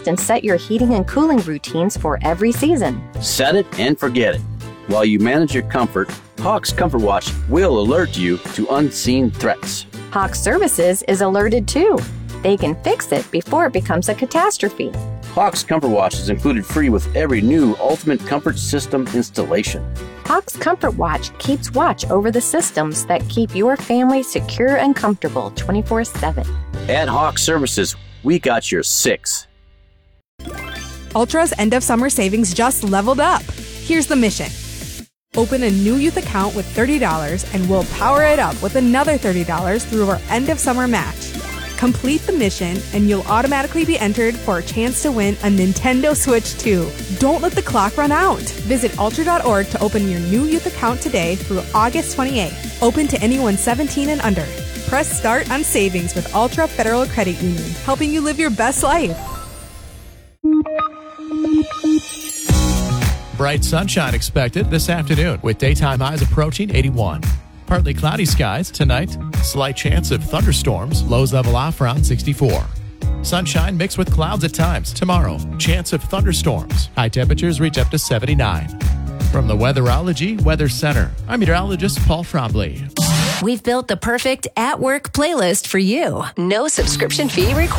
adjust and set your heating and cooling routines for every season. Set it and forget it. While you manage your comfort, Hawks Comfort Watch will alert you to unseen threats. Hawks Services is alerted too. They can fix it before it becomes a catastrophe. Hawks Comfort Watch is included free with every new Ultimate Comfort System installation. Hawks Comfort Watch keeps watch over the systems that keep your family secure and comfortable 24/7. At Hawks Services, we got your six. Ultra's end of summer savings just leveled up. Here's the mission. Open a new youth account with $30 and we'll power it up with another $30 through our end of summer match. Complete the mission and you'll automatically be entered for a chance to win a Nintendo Switch 2. Don't let the clock run out. Visit ultra.org to open your new youth account today through August 28th. Open to anyone 17 and under. Press start on savings with Ultra Federal Credit Union, helping you live your best life. Bright sunshine expected this afternoon with daytime highs approaching 81. Partly cloudy skies tonight. Slight chance of thunderstorms. Lows level off around 64. Sunshine mixed with clouds at times tomorrow. Chance of thunderstorms. High temperatures reach up to 79. From the Weatherology Weather Center, I'm meteorologist Paul Frombley. We've built the perfect at-work playlist for you. No subscription fee required.